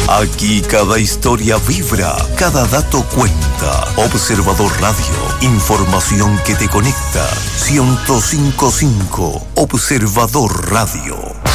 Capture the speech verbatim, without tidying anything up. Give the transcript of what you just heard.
Aquí cada historia vibra, cada dato cuenta. Observador Radio, información que te conecta. ciento cinco punto cinco Observador Radio.